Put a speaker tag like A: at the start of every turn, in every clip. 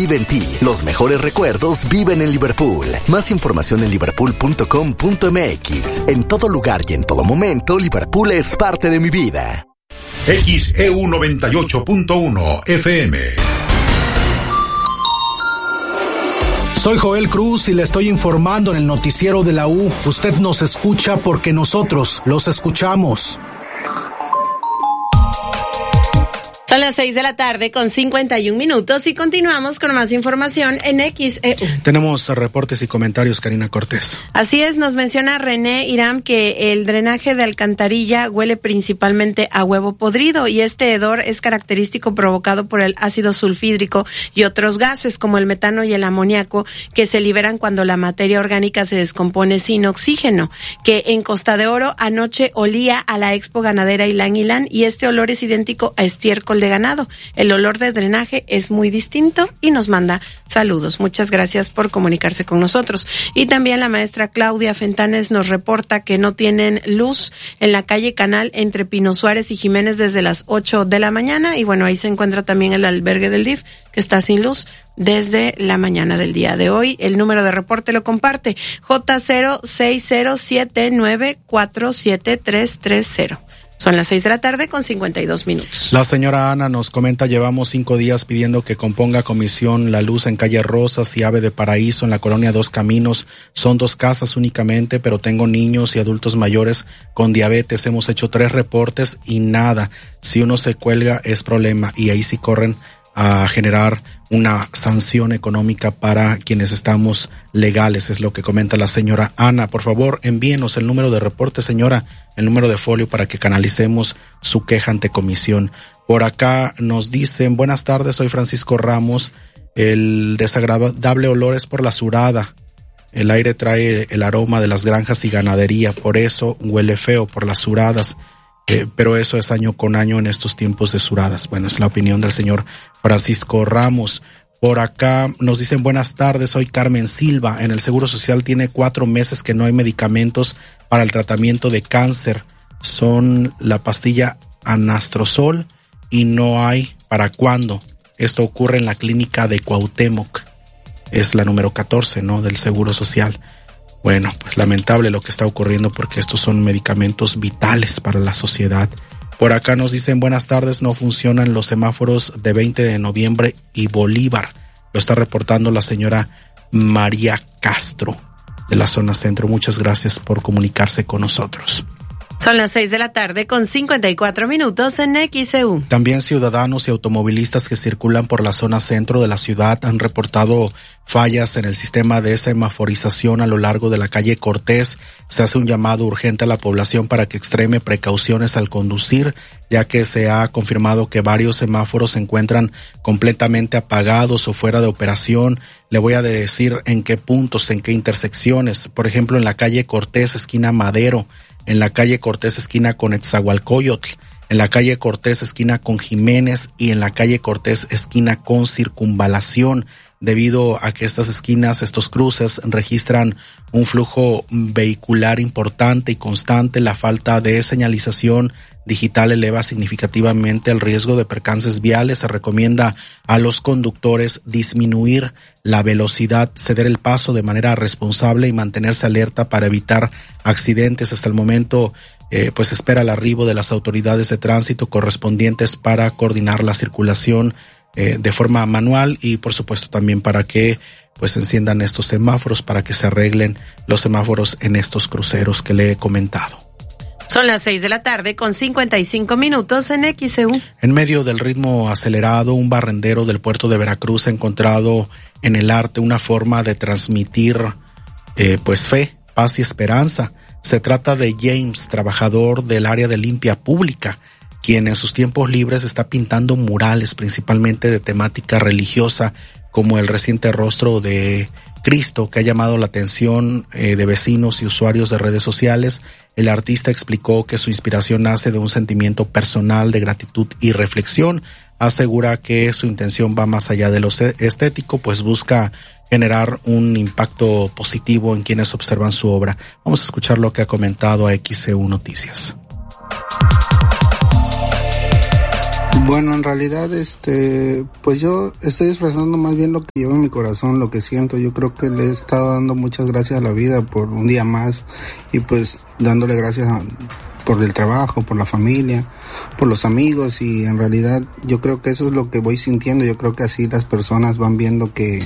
A: vive en ti. Los mejores recuerdos viven en Liverpool. Más información en liverpool.com.mx. En todo lugar y en todo momento, Liverpool es parte de mi vida.
B: XEU 98.1 FM.
C: Soy Joel Cruz y le estoy informando en el noticiero de la U. Usted nos escucha porque nosotros los escuchamos.
D: Son las 6:51 p.m. y continuamos con más información en XEU.
C: Tenemos reportes y comentarios, Karina Cortés.
D: Así es, nos menciona René Irán que el drenaje de alcantarilla huele principalmente a huevo podrido y este hedor es característico provocado por el ácido sulfídrico y otros gases como el metano y el amoníaco que se liberan cuando la materia orgánica se descompone sin oxígeno. Que en Costa de Oro anoche olía a la Expo Ganadera Ilán Ilán y este olor es idéntico a estiércol de ganado. El olor de drenaje es muy distinto y nos manda saludos. Muchas gracias por comunicarse con nosotros. Y también la maestra Claudia Fentanes nos reporta que no tienen luz en la calle Canal entre Pino Suárez y Jiménez desde las 8 de la mañana y bueno, ahí se encuentra también el albergue del DIF que está sin luz desde la mañana del día de hoy. El número de reporte lo comparte J0607947330. Son las 6:52 p.m.
C: La señora Ana nos comenta, llevamos 5 días pidiendo que componga comisión la luz en calle Rosas y Ave de Paraíso en la colonia Dos Caminos. Son 2 casas únicamente, pero tengo niños y adultos mayores con diabetes. Hemos hecho 3 reportes y nada. Si uno se cuelga es problema y ahí sí corren a generar una sanción económica para quienes estamos legales, es lo que comenta la señora Ana. Por favor, envíenos el número de reporte, señora, el número de folio para que canalicemos su queja ante comisión. Por acá nos dicen, buenas tardes, soy Francisco Ramos, el desagradable olor es por la surada. El aire trae el aroma de las granjas y ganadería, por eso huele feo por las suradas. Pero eso es año con año en estos tiempos de suradas. Bueno, es la opinión del señor Francisco Ramos. Por acá nos dicen buenas tardes, soy Carmen Silva. En el Seguro Social tiene 4 meses que no hay medicamentos para el tratamiento de cáncer. Son la pastilla anastrozol y no hay para cuándo. Esto ocurre en la clínica de Cuauhtémoc. Es la número 14, ¿no? Del Seguro Social. Bueno, pues lamentable lo que está ocurriendo porque estos son medicamentos vitales para la sociedad. Por acá nos dicen buenas tardes, no funcionan los semáforos de 20 de noviembre y Bolívar. Lo está reportando la señora María Castro de la zona centro. Muchas gracias por comunicarse con nosotros.
D: Son las 6:54 p.m. en XEU.
C: También ciudadanos y automovilistas que circulan por la zona centro de la ciudad han reportado fallas en el sistema de semaforización a lo largo de la calle Cortés. Se hace un llamado urgente a la población para que extreme precauciones al conducir, ya que se ha confirmado que varios semáforos se encuentran completamente apagados o fuera de operación. Le voy a decir en qué puntos, en qué intersecciones. Por ejemplo, en la calle Cortés, esquina Madero, en la calle Cortés esquina con Etzahualcoyotl, en la calle Cortés esquina con Jiménez y en la calle Cortés esquina con Circunvalación. Debido a que estas esquinas, estos cruces registran un flujo vehicular importante y constante, la falta de señalización digital eleva significativamente el riesgo de percances viales. Se recomienda a los conductores disminuir la velocidad, ceder el paso de manera responsable y mantenerse alerta para evitar accidentes. Hasta el momento, pues espera el arribo de las autoridades de tránsito correspondientes para coordinar la circulación de forma manual y por supuesto también para que pues enciendan estos semáforos, para que se arreglen los semáforos en estos cruceros que le he comentado.
D: Son las 6:55 p.m. en XEU.
C: En medio del ritmo acelerado, un barrendero del puerto de Veracruz ha encontrado en el arte una forma de transmitir pues fe, paz y esperanza. Se trata de James, trabajador del área de limpia pública, quien en sus tiempos libres está pintando murales principalmente de temática religiosa, como el reciente rostro de Cristo, que ha llamado la atención de vecinos y usuarios de redes sociales. El artista explicó que su inspiración nace de un sentimiento personal de gratitud y reflexión. Asegura que su intención va más allá de lo estético, pues busca generar un impacto positivo en quienes observan su obra. Vamos a escuchar lo que ha comentado a XEU Noticias.
E: Bueno, en realidad, pues yo estoy expresando más bien lo que llevo en mi corazón, lo que siento. Yo creo que le he estado dando muchas gracias a la vida por un día más y pues dándole gracias por el trabajo, por la familia, por los amigos, y en realidad yo creo que eso es lo que voy sintiendo. Yo creo que así las personas van viendo que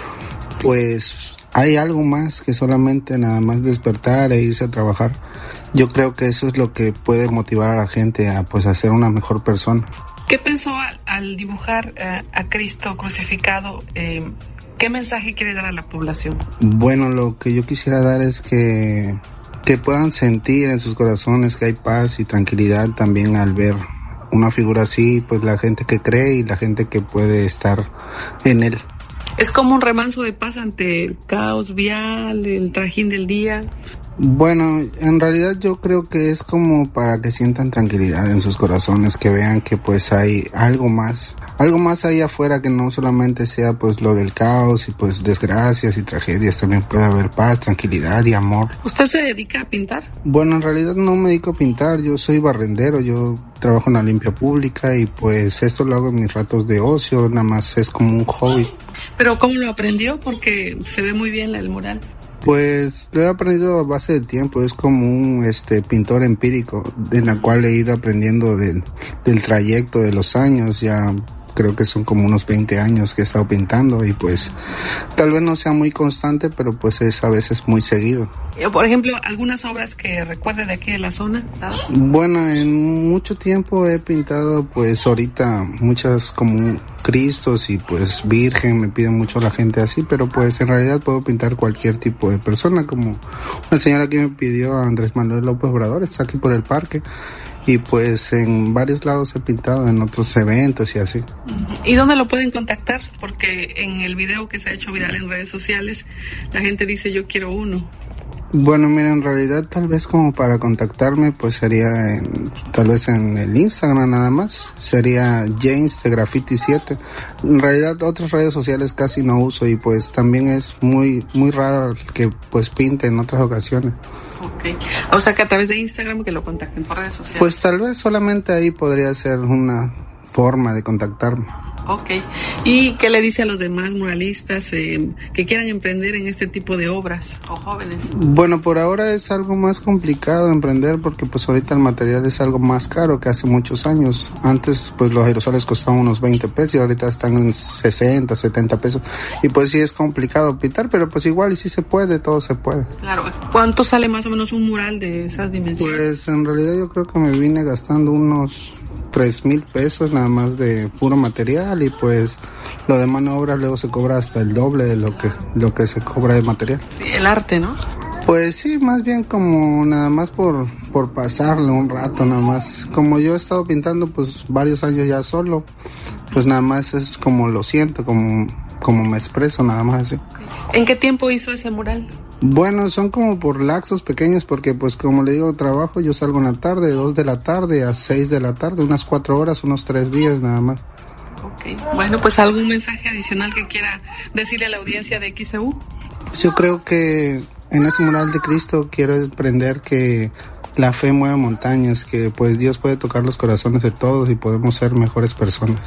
E: pues hay algo más que solamente nada más despertar e irse a trabajar. Yo creo que eso es lo que puede motivar a la gente a pues a ser una mejor persona.
F: ¿Qué pensó al dibujar a Cristo crucificado? ¿Qué mensaje quiere dar a la población?
E: Bueno, lo que yo quisiera dar es que puedan sentir en sus corazones que hay paz y tranquilidad también al ver una figura así, pues la gente que cree y la gente que puede estar en él.
F: ¿Es como un remanso de paz ante el caos vial, el trajín del día?
E: Bueno, en realidad yo creo que es como para que sientan tranquilidad en sus corazones, que vean que pues hay algo más ahí afuera, que no solamente sea pues lo del caos y pues desgracias y tragedias, también puede haber paz, tranquilidad y amor.
F: ¿Usted se dedica a pintar?
E: Bueno, en realidad no me dedico a pintar, yo soy barrendero, yo trabajo en la limpia pública y pues esto lo hago en mis ratos de ocio, nada más es como un hobby.
F: ¿Pero cómo lo aprendió? Porque se ve muy bien el mural.
E: Pues lo he aprendido a base de tiempo, es como un pintor empírico, en la cual he ido aprendiendo del trayecto de los años. Ya creo que son como unos 20 años que he estado pintando y pues tal vez no sea muy constante, pero pues es a veces muy seguido.
F: Por ejemplo, ¿algunas obras que recuerde de aquí de la zona? ¿Sabes?
E: Bueno, en mucho tiempo he pintado pues ahorita muchas como Cristos y pues Virgen, me piden mucho la gente así, pero pues en realidad puedo pintar cualquier tipo de persona, como una señora que me pidió a Andrés Manuel López Obrador, está aquí por el parque. Y pues en varios lados he pintado, en otros eventos y así.
F: ¿Y dónde lo pueden contactar? Porque en el video que se ha hecho viral en redes sociales, la gente dice yo quiero uno.
E: Bueno, mira, en realidad tal vez como para contactarme pues sería tal vez en el Instagram nada más, sería James de Graffiti 7. En realidad otras redes sociales casi no uso y pues también es muy raro que pues pinte en otras ocasiones.
F: Okay. O sea que a través de Instagram que lo contacten por redes sociales.
E: Pues tal vez solamente ahí podría ser una forma de contactarme.
F: Ok. ¿Y qué le dice a los demás muralistas que quieran emprender en este tipo de obras o jóvenes?
E: Bueno, por ahora es algo más complicado emprender porque pues ahorita el material es algo más caro que hace muchos años. Antes pues los aerosoles costaban unos 20 pesos y ahorita están en 60, 70 pesos. Y pues sí es complicado pintar, pero pues igual y sí se puede, todo se puede.
F: Claro. ¿Cuánto sale más o menos un mural de esas dimensiones?
E: Pues en realidad yo creo que me vine gastando unos 3,000 pesos nada más de puro material y pues lo de mano de obra luego se cobra hasta el doble de lo que se cobra de material.
F: Sí, el arte, ¿no?
E: Pues sí, más bien como nada más por pasarle un rato nada más. Como yo he estado pintando pues varios años ya solo, pues nada más es como lo siento, como me expreso nada más así.
F: ¿En qué tiempo hizo ese mural?
E: Bueno, son como por lapsos pequeños porque pues como le digo, trabajo, yo salgo en la tarde, 2 de la tarde a 6 de la tarde, unas 4 horas, unos 3 días nada más.
F: Ok, bueno, pues algún mensaje adicional que quiera decirle a la audiencia de XEU.
E: Yo creo que en ese mural de Cristo quiero aprender que la fe mueve montañas, que pues Dios puede tocar los corazones de todos y podemos ser mejores personas.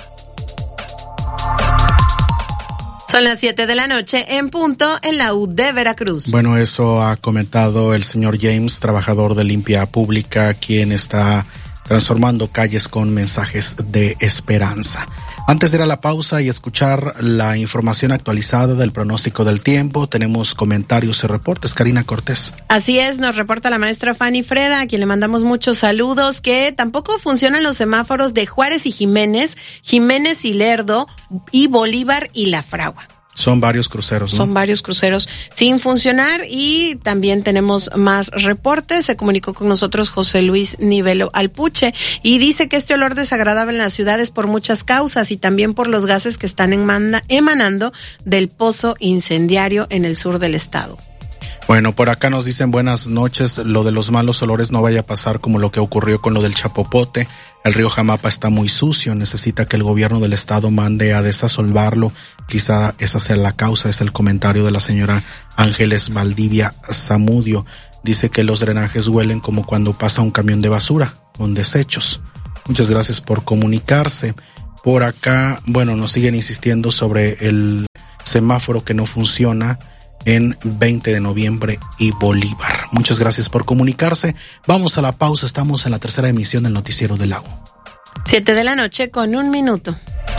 D: Son las 7 de la noche en punto en la U de Veracruz.
C: Bueno, eso ha comentado el señor James, trabajador de limpia pública, quien está transformando calles con mensajes de esperanza. Antes de ir a la pausa y escuchar la información actualizada del pronóstico del tiempo, tenemos comentarios y reportes. Karina Cortés.
D: Así es, nos reporta la maestra Fanny Freda, a quien le mandamos muchos saludos, que tampoco funcionan los semáforos de Juárez y Jiménez y Lerdo y Bolívar y La Fragua.
C: Son varios cruceros, ¿no?
D: Son varios cruceros sin funcionar y también tenemos más reportes. Se comunicó con nosotros José Luis Nivelo Alpuche y dice que este olor desagradable en la ciudad es por muchas causas y también por los gases que están emanando del pozo incendiario en el sur del estado.
C: Bueno, por acá nos dicen buenas noches, lo de los malos olores no vaya a pasar como lo que ocurrió con lo del Chapopote. El río Jamapa está muy sucio, necesita que el gobierno del estado mande a desasolvarlo. Quizá esa sea la causa, es el comentario de la señora Ángeles Valdivia Zamudio. Dice que los drenajes huelen como cuando pasa un camión de basura, con desechos. Muchas gracias por comunicarse. Por acá, nos siguen insistiendo sobre el semáforo que no funciona en 20 de noviembre y Bolívar. Muchas gracias por comunicarse. Vamos a la pausa, estamos en la tercera emisión del Noticiero del Lago.
D: 7:00 con 1 minuto.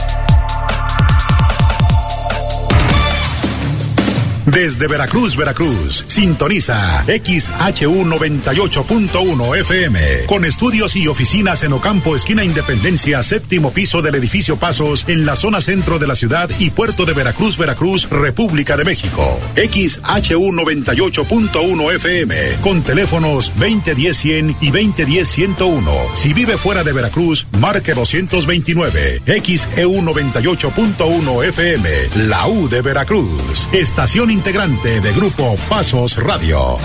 B: Desde Veracruz, sintoniza XHU 98.1 FM, con estudios y oficinas en Ocampo, esquina Independencia, séptimo piso del edificio Pasos, en la zona centro de la ciudad y puerto de Veracruz, República de México. XHU 98.1 FM, con teléfonos 2010-100 y 2010-101. Si vive fuera de Veracruz, marque 229. XEU 98.1 FM, la U de Veracruz. Estación integrante de Grupo Pasos Radio.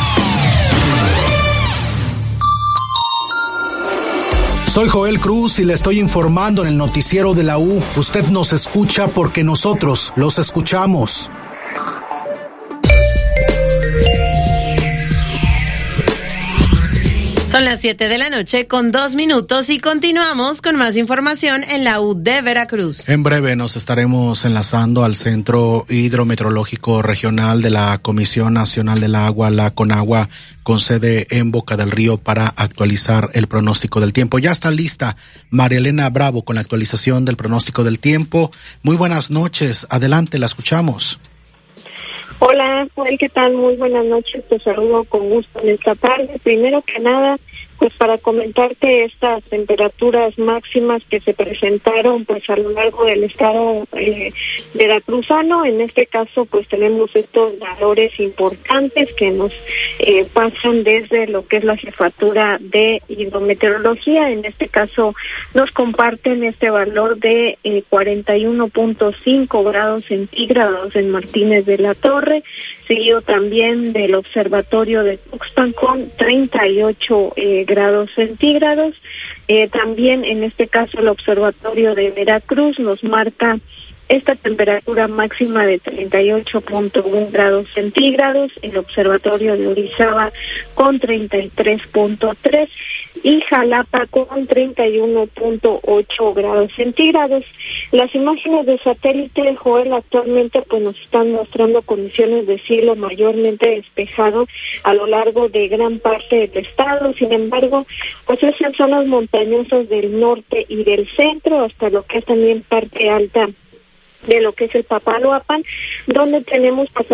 G: Soy Joel Cruz y le estoy informando en el Noticiero de la U. Usted nos escucha porque nosotros los escuchamos.
D: Son las 7:00 con 2 minutos y continuamos con más información en la U de Veracruz.
C: En breve nos estaremos enlazando al Centro Hidrometeorológico Regional de la Comisión Nacional del Agua, la CONAGUA, con sede en Boca del Río, para actualizar el pronóstico del tiempo. Ya está lista María Elena Bravo con la actualización del pronóstico del tiempo. Muy buenas noches, adelante, la escuchamos.
H: Hola, Joel, ¿qué tal? Muy buenas noches, te saludo con gusto en esta tarde. Primero que nada, pues para comentarte estas temperaturas máximas que se presentaron pues a lo largo del estado veracruzano. En este caso pues tenemos estos valores importantes que nos pasan desde lo que es la jefatura de hidrometeorología. En este caso nos comparten este valor de 41.5 grados centígrados en Martínez de la Torre, seguido también del observatorio de Tuxpan con 38 grados centígrados. También en este caso el observatorio de Veracruz nos marca esta temperatura máxima de 38.1 grados centígrados, el observatorio de Orizaba con 33.3 y Jalapa con 31.8 grados centígrados. Las imágenes de satélite, Joel, actualmente pues nos están mostrando condiciones de cielo mayormente despejado a lo largo de gran parte del estado. Sin embargo, pues es en zonas montañosas del norte y del centro, hasta lo que es también parte alta de lo que es el Papaloapan, donde tenemos pues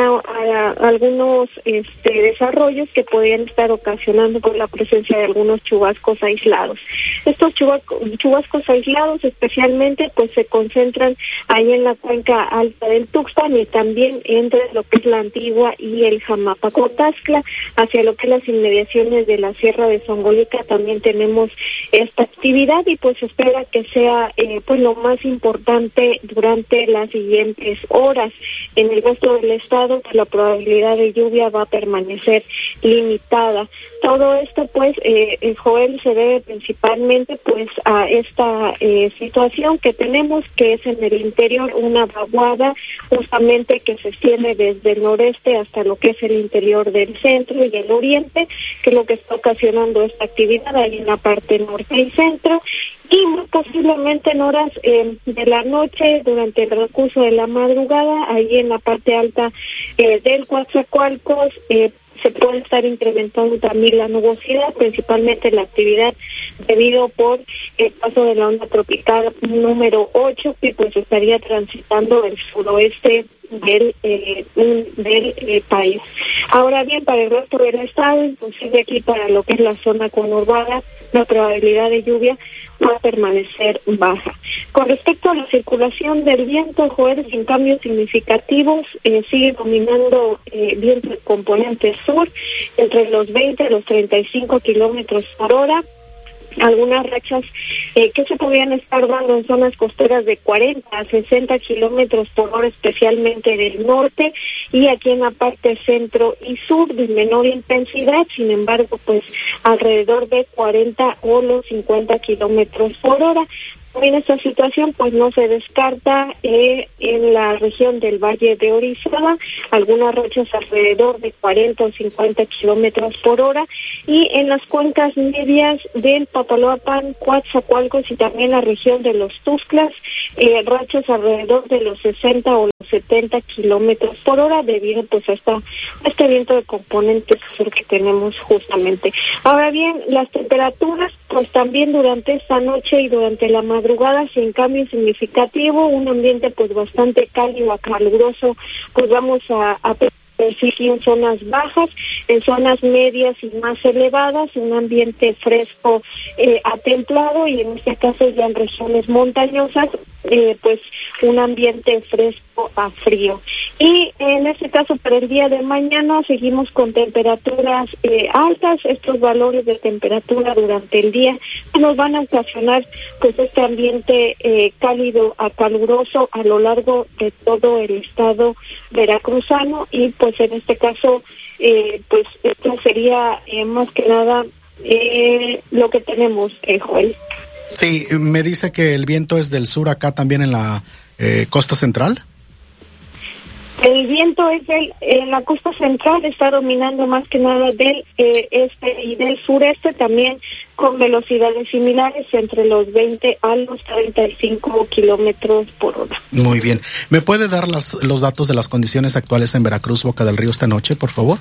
H: algunos desarrollos que podrían estar ocasionando por la presencia de algunos chubascos aislados. Estos chubascos aislados especialmente pues se concentran ahí en la cuenca alta del Tuxpan y también entre lo que es la Antigua y el Jamapacotaxtla, hacia lo que es las inmediaciones de la Sierra de Zongolica también tenemos esta actividad y pues se espera que sea pues lo más importante durante las siguientes horas. En el resto del estado pues la probabilidad de lluvia va a permanecer limitada. Todo esto pues Joel, se debe principalmente pues a esta situación que tenemos, que es en el interior una vaguada justamente que se extiende desde el noreste hasta lo que es el interior del centro y el oriente, que es lo que está ocasionando esta actividad ahí en la parte norte y centro. Y muy posiblemente en horas de la noche, durante el transcurso de la madrugada, ahí en la parte alta del Coatzacoalcos, se puede estar incrementando también la nubosidad, principalmente la actividad debido por el paso de la onda tropical número 8, que pues estaría transitando el suroeste del país. Ahora bien, para el resto del estado, inclusive aquí para lo que es la zona conurbada, la probabilidad de lluvia va a permanecer baja. Con respecto a la circulación del viento, Joel, sin cambios significativos, sigue dominando viento de componente sur entre los 20 y los 35 kilómetros por hora. Algunas rachas que se podrían estar dando en zonas costeras de 40 a 60 kilómetros por hora, especialmente del norte, y aquí en la parte centro y sur de menor intensidad. Sin embargo, pues alrededor de 40 o los 50 kilómetros por hora. En esta situación, pues no se descarta en la región del Valle de Orizaba algunas rachas alrededor de 40 o 50 kilómetros por hora, y en las cuencas medias del Papaloapan, Coatzacoalcos y también la región de los Tuxtlas, rachas alrededor de los 60 o los 70 kilómetros por hora, debido pues a este viento de componente sur que tenemos justamente. Ahora bien, las temperaturas pues también durante esta noche y durante la madrugada sin cambio significativo, un ambiente pues bastante cálido a caluroso, pues vamos a persistir en zonas bajas, en zonas medias y más elevadas, un ambiente fresco a templado, y en este caso ya en regiones montañosas, pues un ambiente fresco a frío. Y en este caso para el día de mañana seguimos con temperaturas altas. Estos valores de temperatura durante el día nos van a ocasionar pues este ambiente cálido a caluroso a lo largo de todo el estado veracruzano, y pues en este caso pues esto sería más que nada lo que tenemos, Joel.
C: Sí, me dice que el viento es del sur acá también en la costa central.
H: El viento es en la costa central, está dominando más que nada del este y del sureste, también con velocidades similares entre los 20 a los 35 kilómetros por hora.
C: Muy bien. ¿Me puede dar los datos de las condiciones actuales en Veracruz, Boca del Río, esta noche, por favor?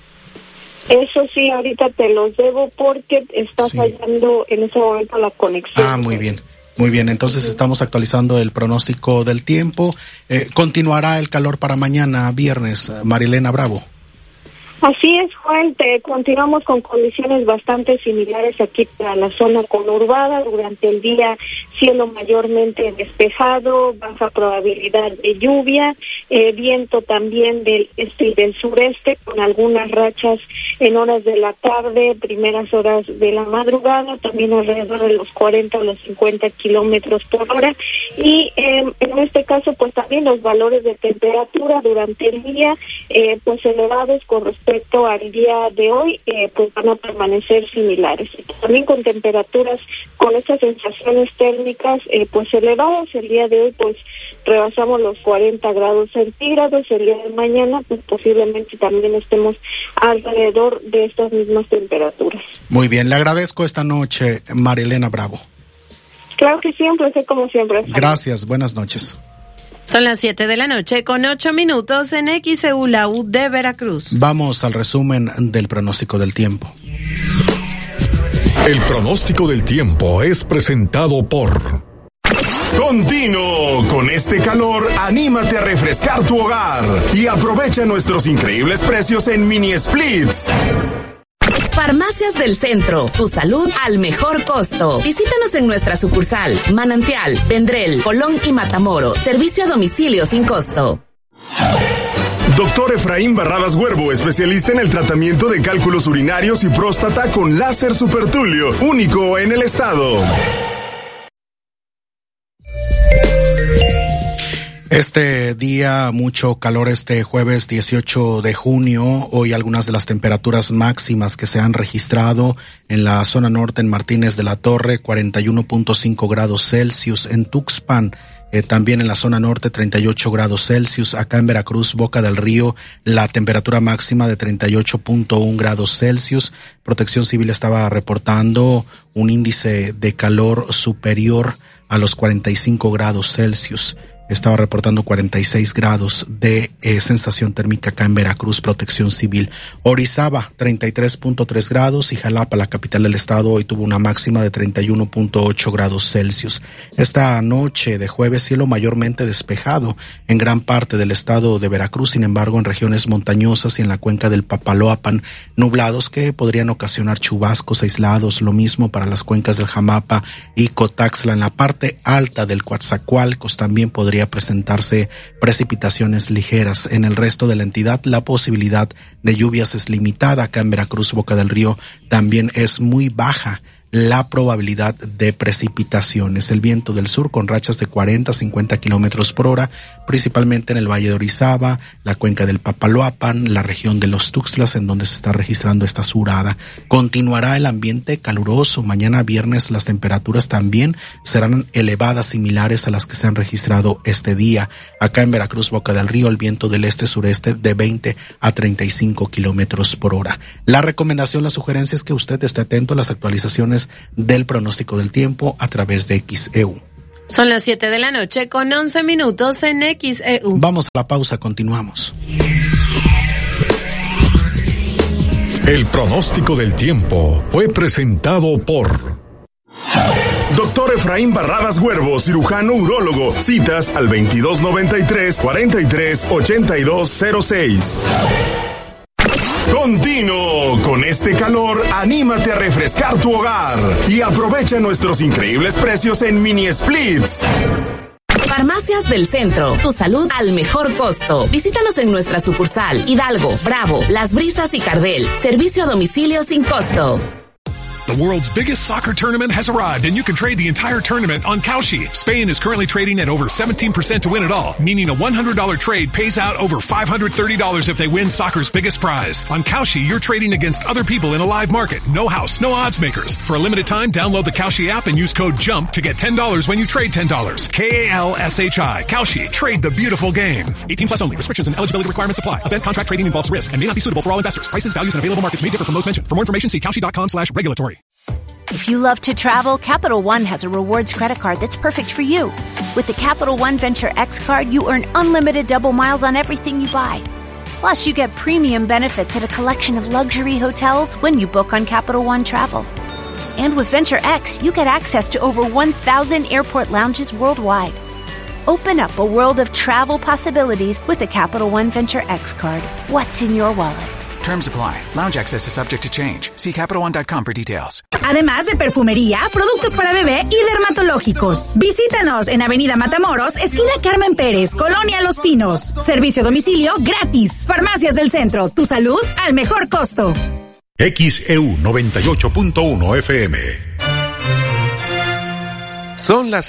H: Eso sí, ahorita te los debo porque está fallando en ese momento la conexión.
C: Ah, muy bien. Muy bien, entonces estamos actualizando el pronóstico del tiempo. ¿Continuará el calor para mañana, viernes, Marilena Bravo?
H: Así es, Juan, continuamos con condiciones bastante similares aquí para la zona conurbada. Durante el día, cielo mayormente despejado, baja probabilidad de lluvia, viento también del este y del sureste, con algunas rachas en horas de la tarde, primeras horas de la madrugada, también alrededor de los 40 o los 50 kilómetros por hora. Y en este caso, pues también los valores de temperatura durante el día, pues elevados con respecto al día de hoy, pues van a permanecer similares. También con temperaturas, con estas sensaciones térmicas pues elevadas, el día de hoy pues rebasamos los 40 grados centígrados, el día de mañana pues posiblemente también estemos alrededor de estas mismas temperaturas.
C: Muy bien, le agradezco esta noche, Marilena Bravo.
H: Claro que siempre, sé como siempre.
C: Gracias, buenas noches.
D: Son las 7:08 con 8 minutos en XEU, la U de Veracruz.
C: Vamos al resumen del pronóstico del tiempo.
B: El pronóstico del tiempo es presentado por... Continuo con este calor, anímate a refrescar tu hogar y aprovecha nuestros increíbles precios en mini splits.
I: Farmacias del Centro, tu salud al mejor costo. Visítanos en nuestra sucursal, Manantial, Vendrell, Colón y Matamoros. Servicio a domicilio sin costo.
B: Doctor Efraín Barradas Huervo, especialista en el tratamiento de cálculos urinarios y próstata con láser supertulio, único en el estado.
C: Este día, mucho calor este jueves 18 de junio. Hoy algunas de las temperaturas máximas que se han registrado en la zona norte, en Martínez de la Torre, 41.5 grados Celsius. En Tuxpan, también en la zona norte, 38 grados Celsius. Acá en Veracruz, Boca del Río, la temperatura máxima de 38.1 grados Celsius. Protección Civil estaba reportando un índice de calor superior a los 45 grados Celsius. Estaba reportando 46 grados de sensación térmica acá en Veracruz, Protección Civil. Orizaba, 33.3 grados, y Jalapa, la capital del estado, hoy tuvo una máxima de 31.8 grados Celsius. Esta noche de jueves, cielo mayormente despejado en gran parte del estado de Veracruz, sin embargo, en regiones montañosas y en la cuenca del Papaloapan, nublados que podrían ocasionar chubascos aislados, lo mismo para las cuencas del Jamapa y Cotaxla. En la parte alta del Coatzacoalcos también podría presentarse precipitaciones ligeras. En el resto de la entidad, la posibilidad de lluvias es limitada. Acá en Veracruz, Boca del Río, también es muy baja la probabilidad de precipitaciones. El viento del sur con rachas de 40 a 50 kilómetros por hora, principalmente en el Valle de Orizaba, la cuenca del Papaloapan, la región de los Tuxtlas, en donde se está registrando esta surada. Continuará el ambiente caluroso. Mañana viernes las temperaturas también serán elevadas, similares a las que se han registrado este día. Acá en Veracruz, Boca del Río, el viento del este-sureste de 20 a 35 kilómetros por hora. La recomendación, la sugerencia es que usted esté atento a las actualizaciones del pronóstico del tiempo a través de XEU.
D: Son las 7 de la noche con 11 minutos en XEU.
C: Vamos a la pausa, continuamos.
J: El pronóstico del tiempo fue presentado por Doctor Efraín Barradas Huervo, cirujano urólogo. Citas al 2293-438206. Continuo. Con este calor, anímate a refrescar tu hogar y aprovecha nuestros increíbles precios en mini splits.
I: Farmacias del Centro, tu salud al mejor costo. Visítanos en nuestra sucursal Hidalgo, Bravo, Las Brisas y Cardel. Servicio a domicilio sin costo.
K: The world's biggest soccer tournament has arrived, and you can trade the entire tournament on Kalshi. Spain is currently trading at over 17% to win it all, meaning a $100 trade pays out over $530 if they win soccer's biggest prize. On Kalshi, you're trading against other people in a live market. No house, no odds makers. For a limited time, download the Kalshi app and use code JUMP to get $10 when you trade $10. Kalshi. Kalshi. Trade the beautiful game. 18 plus only. Restrictions and eligibility requirements apply. Event contract trading involves risk and may not be suitable for all investors. Prices, values, and available markets may differ from those mentioned. For more information, see kalshi.com/regulatory.
L: If you love to travel, Capital One has a rewards credit card that's perfect for you. With the Capital One Venture X card, you earn unlimited double miles on everything you buy. Plus, you get premium benefits at a collection of luxury hotels when you book on Capital One Travel. And with Venture X, you get access to over 1,000 airport lounges worldwide. Open up a world of travel possibilities with the Capital One Venture X card. What's in your wallet?
M: Terms apply. Lounge access is subject to change. See CapitalOne.com for details.
N: Además de perfumería, productos para bebé y dermatológicos. Visítanos en Avenida Matamoros, esquina Carmen Pérez, Colonia Los Pinos. Servicio a domicilio gratis. Farmacias del Centro, tu salud al mejor costo.
B: XEU 98.1 FM.
O: Son las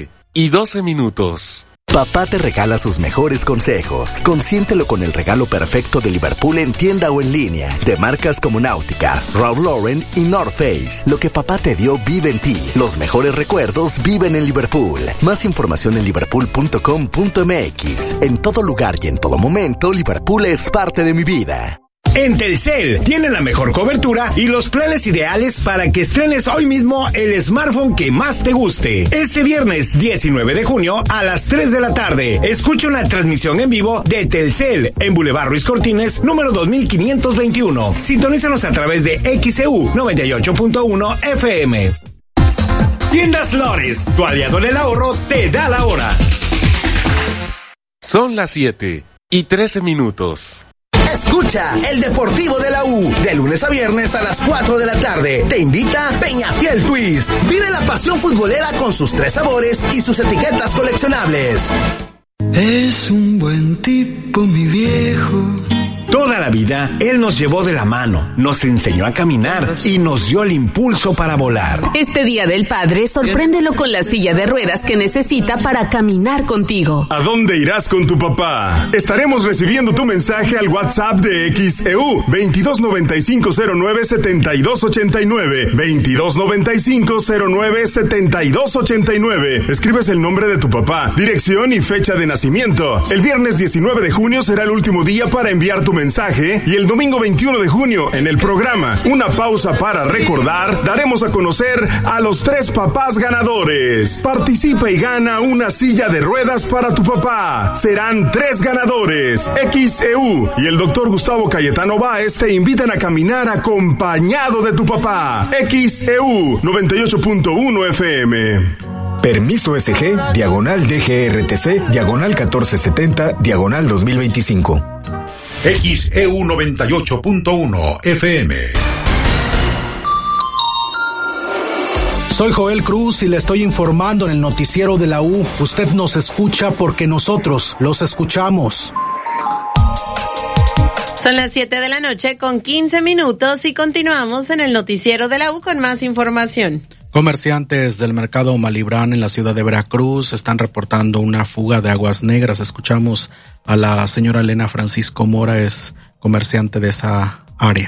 O: 7:12.
A: Papá te regala sus mejores consejos. Consiéntelo con el regalo perfecto de Liverpool en tienda o en línea. De marcas como Náutica, Ralph Lauren y North Face. Lo que papá te dio vive en ti. Los mejores recuerdos viven en Liverpool. Más información en liverpool.com.mx. En todo lugar y en todo momento, Liverpool es parte de mi vida.
P: En Telcel tienen la mejor cobertura y los planes ideales para que estrenes hoy mismo el smartphone que más te guste. Este viernes 19 de junio a las 3 de la tarde, escucha una transmisión en vivo de Telcel en Boulevard Ruiz Cortines, número 2521. Sintonízanos a través de XEU 98.1 FM. Tiendas Lores, tu aliado en el ahorro, te da la hora.
O: Son las 7:13.
A: Escucha el Deportivo de la U, de lunes a viernes a las 4 de la tarde. Te invita Peñafiel Twist. Vive la pasión futbolera con sus 3 sabores y sus etiquetas coleccionables.
Q: Es un buen tipo, mi viejo.
P: Toda la vida, él nos llevó de la mano, nos enseñó a caminar y nos dio el impulso para volar.
I: Este Día del Padre, sorpréndelo con la silla de ruedas que necesita para caminar contigo.
J: ¿A dónde irás con tu papá? Estaremos recibiendo tu mensaje al WhatsApp de XEU 2295097289. 2295097289. Escribes el nombre de tu papá, dirección y fecha de nacimiento. El viernes 19 de junio será el último día para enviar tu mensaje y el domingo 21 de junio en el programa Una Pausa para Recordar daremos a conocer a los 3 papás ganadores. Participa y gana una silla de ruedas para tu papá. Serán 3 ganadores. XEU y el doctor Gustavo Cayetano Báez te invitan a caminar acompañado de tu papá. XEU 98.1 FM.
R: Permiso SG, diagonal DGRTC, diagonal 1470, diagonal 2025.
B: XEU 98.1 FM.
G: Soy Joel Cruz y le estoy informando en el noticiero de la U. Usted nos escucha porque nosotros los escuchamos.
D: Son las 7:15 p.m. y continuamos en el noticiero de la U con más información.
C: Comerciantes del mercado Malibrán en la ciudad de Veracruz están reportando una fuga de aguas negras. Escuchamos a la señora Elena Francisco Mora, es comerciante de esa área.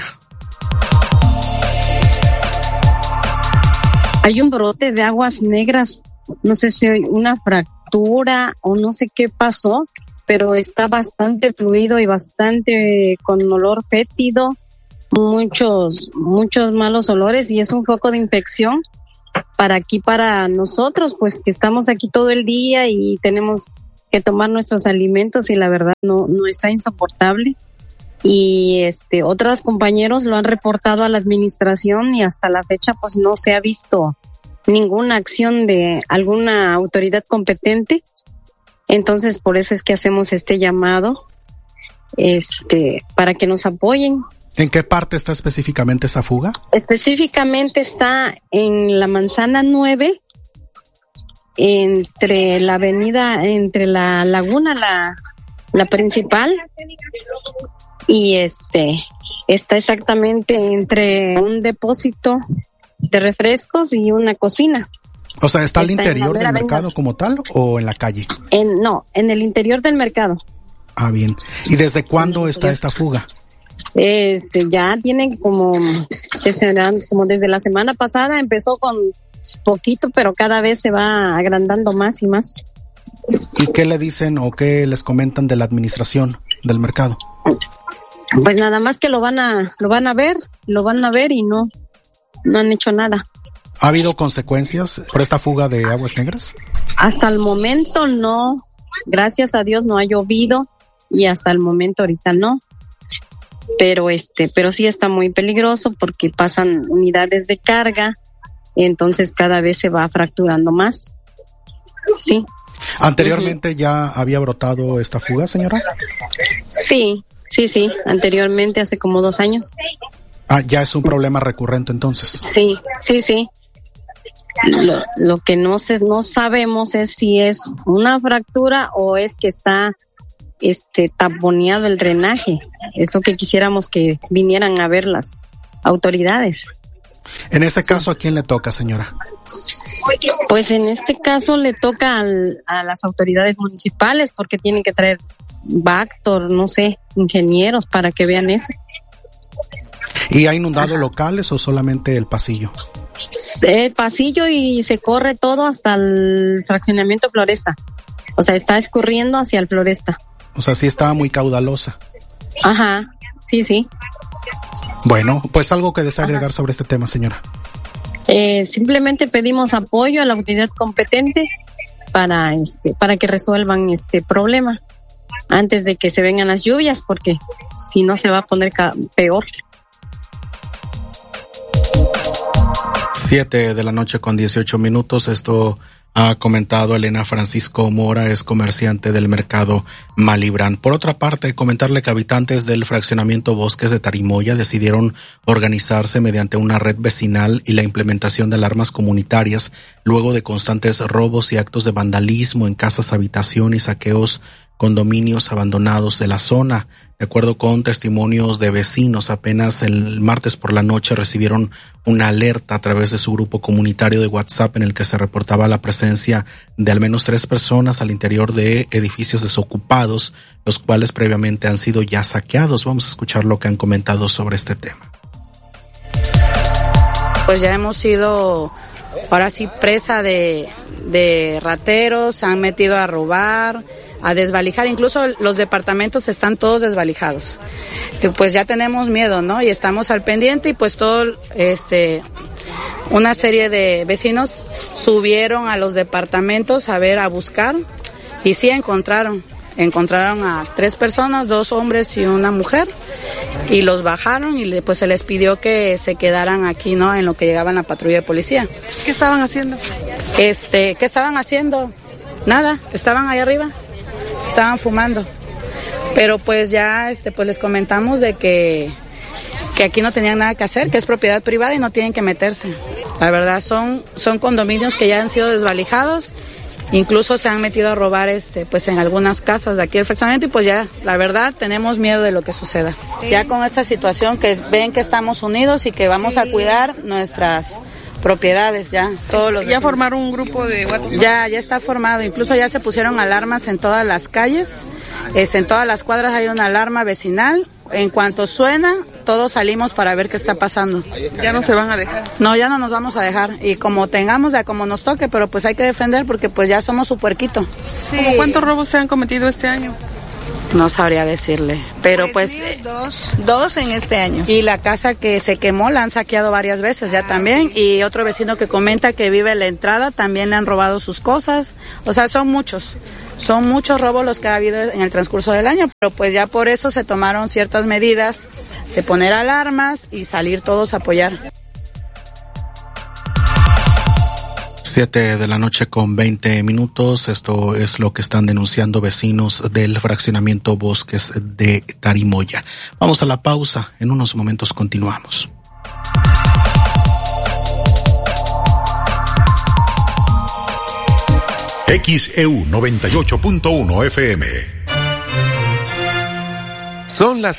O: Hay un brote de aguas negras, no sé si una fractura o no sé qué pasó, pero está bastante fluido y bastante con olor fétido, muchos malos olores, y es un foco de infección para nosotros, pues que estamos aquí todo el día y tenemos que tomar nuestros alimentos, y la verdad no está insoportable. Y otros compañeros lo han reportado a la administración y hasta la fecha pues no se ha visto ninguna acción de alguna autoridad competente. Entonces por eso es que hacemos este llamado para que nos apoyen.
C: ¿En qué parte está específicamente esa fuga?
O: Específicamente está en la Manzana 9, entre la avenida, entre la laguna, la principal, y está exactamente entre un depósito de refrescos y una cocina.
C: O sea, ¿está al interior del mercado como tal o en la calle?
O: No, en el interior del mercado.
C: Ah, bien. ¿Y desde cuándo está esta fuga?
O: Ya tienen como desde la semana pasada. Empezó con poquito, pero cada vez se va agrandando más y más.
C: ¿Y qué le dicen o qué les comentan de la administración del mercado?
O: Pues nada más que lo van a ver y no han hecho nada.
C: ¿Ha habido consecuencias por esta fuga de aguas negras?
O: Hasta el momento no. Gracias a Dios no ha llovido y hasta el momento ahorita no. Pero sí está muy peligroso porque pasan unidades de carga, entonces cada vez se va fracturando más. Sí.
C: ¿Anteriormente ya había brotado esta fuga, señora?
O: Sí, anteriormente, hace como 2 años.
C: Ah, ya es un problema recurrente entonces.
O: Sí. Lo que no sabemos es si es una fractura o es que está taponeado el drenaje. Es lo que quisiéramos que vinieran a ver las autoridades.
C: En ese caso, ¿a quién le toca, señora?
O: Pues en este caso le toca a las autoridades municipales, porque tienen que traer Bactor, no sé, ingenieros para que vean eso.
C: ¿Y ha inundado locales o solamente el pasillo?
O: El pasillo, y se corre todo hasta el fraccionamiento Floresta. O sea, está escurriendo hacia el Floresta.
C: O sea, sí estaba muy caudalosa.
O: Ajá, sí.
C: Bueno, pues algo que desea agregar sobre este tema, señora.
O: Simplemente pedimos apoyo a la autoridad competente para que resuelvan este problema antes de que se vengan las lluvias, porque si no se va a poner peor.
C: 7:18 p.m. Esto ha comentado Elena Francisco Mora, es comerciante del mercado Malibrán. Por otra parte, comentarle que habitantes del fraccionamiento Bosques de Tarimoya decidieron organizarse mediante una red vecinal y la implementación de alarmas comunitarias luego de constantes robos y actos de vandalismo en casas, habitación y saqueos condominios abandonados de la zona. De acuerdo con testimonios de vecinos, apenas el martes por la noche recibieron una alerta a través de su grupo comunitario de WhatsApp en el que se reportaba la presencia de al menos 3 personas al interior de edificios desocupados, los cuales previamente han sido ya saqueados. Vamos a escuchar lo que han comentado sobre este tema.
S: Pues ya hemos sido ahora sí presa de rateros, se han metido a robar, a desvalijar, incluso los departamentos están todos desvalijados. Pues ya tenemos miedo, ¿no? Y estamos al pendiente, y pues una serie de vecinos subieron a los departamentos a buscar, y sí encontraron a 3 personas, 2 hombres y una mujer, y los bajaron y pues se les pidió que se quedaran aquí, ¿no? En lo que llegaba la patrulla de policía.
F: ¿Qué estaban haciendo?
S: ¿Qué estaban haciendo? Nada, estaban ahí arriba. Estaban fumando, pero pues ya pues les comentamos de que aquí no tenían nada que hacer, que es propiedad privada y no tienen que meterse. La verdad son condominios que ya han sido desvalijados Incluso se han metido a robar pues en algunas casas de aquí del fraccionamiento y pues ya, la verdad, tenemos miedo de lo que suceda. Sí. Ya con esta situación que ven que estamos unidos y que vamos a cuidar nuestras propiedades ya, todos los
F: ¿Ya formaron un grupo de WhatsApp?
S: Ya está formado, incluso ya se pusieron alarmas en todas las calles, en todas las cuadras hay una alarma vecinal, en cuanto suena, todos salimos para ver qué está pasando.
F: ¿Ya no se van a dejar?
S: No, ya no nos vamos a dejar, y como tengamos, ya como nos toque, pero pues hay que defender porque pues ya somos su puerquito.
F: Sí. ¿Cómo cuántos robos se han cometido este año?
S: No sabría decirle, pero pues dos en este año. Y la casa que se quemó la han saqueado varias veces ya también, y otro vecino que comenta que vive en la entrada también le han robado sus cosas, o sea, son muchos robos los que ha habido en el transcurso del año, pero pues ya por eso se tomaron ciertas medidas de poner alarmas y salir todos a apoyar.
C: 7:20 p.m. Esto es lo que están denunciando vecinos del fraccionamiento Bosques de Tarimoya. Vamos a la pausa. En unos momentos continuamos.
B: XEU 98.1 FM.
T: Son las